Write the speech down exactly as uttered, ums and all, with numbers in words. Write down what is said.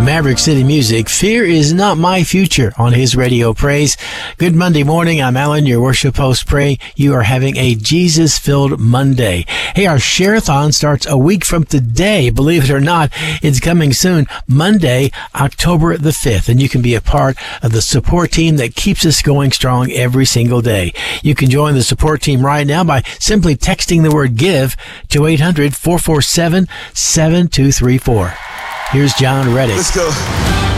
Maverick City Music, Fear Is Not My Future on his Radio Praise. Good Monday morning. I'm Alan, your worship host. Pray you are having a Jesus-filled Monday. Hey, our Share-a-thon starts a week from today. Believe it or not, it's coming soon, Monday, October the fifth, and you can be a part of the support team that keeps us going strong every single day. You can join the support team right now by simply texting the word GIVE to eight hundred, four four seven, seven two three four. Here's John Reddick. Let's go.